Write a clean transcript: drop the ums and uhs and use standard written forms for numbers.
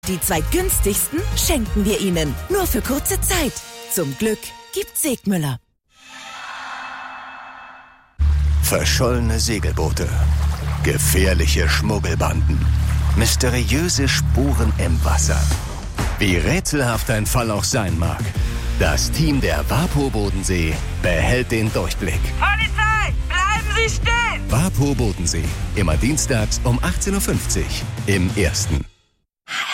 Die 2 günstigsten schenken wir Ihnen. Nur für kurze Zeit. Zum Glück gibt's Segmüller. Verschollene Segelboote. Gefährliche Schmuggelbanden. Mysteriöse Spuren im Wasser. Wie rätselhaft ein Fall auch sein mag. Das Team der WAPO Bodensee behält den Durchblick. Polizei, bleiben Sie stehen! WAPO Bodensee. Immer dienstags um 18:50 Uhr im Ersten.